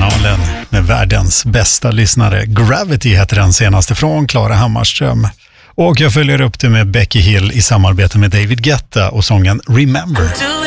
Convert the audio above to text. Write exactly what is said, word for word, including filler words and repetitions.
kanalen med världens bästa lyssnare. Gravity heter den senaste från Klara Hammarström. Och jag följer upp det med Becky Hill i samarbete med David Guetta och sången Remember.